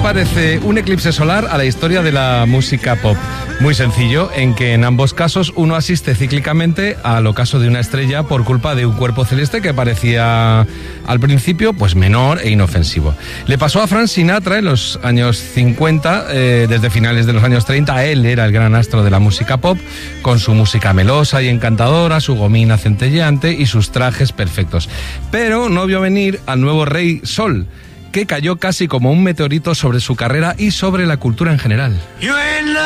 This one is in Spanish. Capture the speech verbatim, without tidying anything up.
parece un eclipse solar a la historia de la música pop? Muy sencillo, en que en ambos casos uno asiste cíclicamente al ocaso de una estrella por culpa de un cuerpo celeste que parecía al principio pues menor e inofensivo. Le pasó a Frank Sinatra en los años cincuenta, eh, desde finales de los años treinta, él era el gran astro de la música pop, con su música melosa y encantadora, su gomina centelleante y sus trajes perfectos. Pero no vio venir al nuevo rey Sol, que cayó casi como un meteorito sobre su carrera y sobre la cultura en general.